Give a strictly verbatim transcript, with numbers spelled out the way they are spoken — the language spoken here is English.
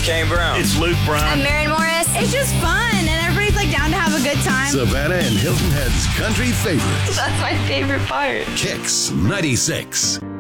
Kane Brown. It's Luke Brown. I'm Maren Morris. It's just fun, and everybody's like down to have a good time. Savannah and Hilton Head's country favorites. That's my favorite part. Kicks ninety-six.